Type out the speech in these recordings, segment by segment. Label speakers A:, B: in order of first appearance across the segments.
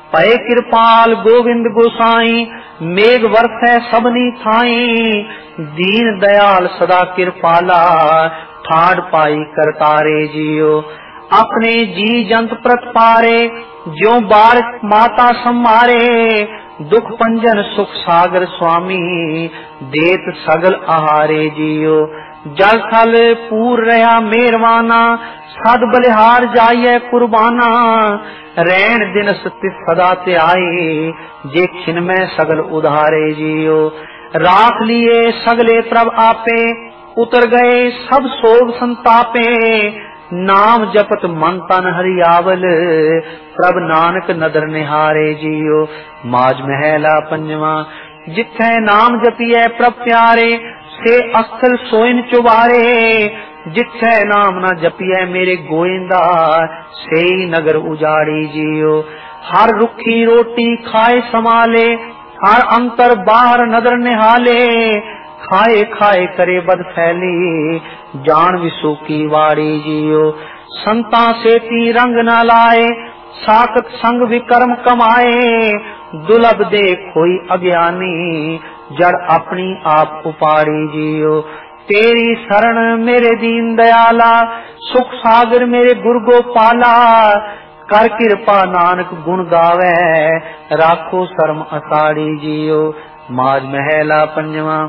A: पए कृपाल गोविंद गोसाई, मेघ वर्षै सबनी थाई। दीन दयाल सदा कृपाला, ठाड़ पाई करतारे जियो। अपने जी जंत प्रतपारे, ज्यों बार माता सम्मारे। दुख पंजन सुख सागर स्वामी, देत सगल आहारे जियो। जल थल पूर रहा मेहरवाना, सद बलिहार जाइए कुर्बाना। रैन दिन सत्य सदा ते आए, जे खिन में सगल उधारे जियो। राख लिए सगले प्रभ आपे, उतर गए सब सोग संतापे। नाम जपत मन तन हरियावल, प्रभ नानक नदर निहारे जियो। माज महला पंजवा। जिथे नाम जपिए प्रभ प्यारे, से अस्थल सोइन चुबारे। जिथे नाम न जपिए मेरे गोइंदा, से नगर उजाड़ी जियो। हर रुखी रोटी खाए संभाले, हर अंतर बाहर नदर निहाले। खाए खाए करे बद फैली, जान विसु की वाड़ी जियो। संता सेती रंग न लाए, साकत संग विकर्म कमाए। दुलभ दे कोई अज्ञानी, जड़ अपनी आप उपाड़ी जियो। तेरी शरण मेरे दीन दयाला, सुख सागर मेरे गुरु गोपाला। कर कृपा नानक गुण गावे, राखो शर्म असाड़ी जियो। माज महला पंजवा।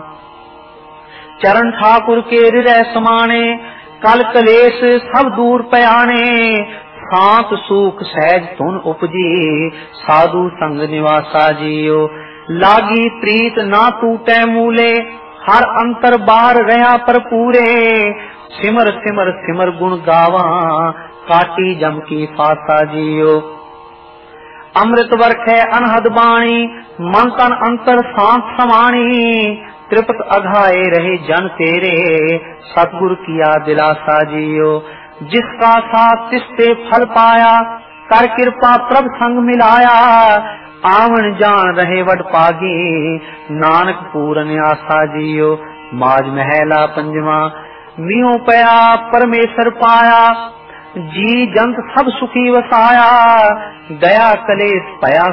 A: चरण ठाकुर के हृदय समाने, कल कलेश सब दूर पयाने। शांत सुख सहज धुन उपजी, साधु संग निवासा जियो। लागी प्रीत ना टूटे मूले, हर अंतर बाहर रहा पर पूरे। सिमर सिमर सिमर गुण गावा, काटी जम की फासा जियो। अमृत वर्षै अनहद बाणी, मन तन अंतर शांत समाणी। त्रिपत अघाए रहे जन तेरे, सतगुरु किया दिलासा जियो। जिसका साथ तिसते फल पाया, कर कृपा प्रभ संग मिलाया। आवन जान रहे वड पागी, नानक पूरन आसा जियो। माज महला पंजवा। मियो पया परमेश्वर पाया, जी जंत सब सुखी वसाया। दया कलेश पया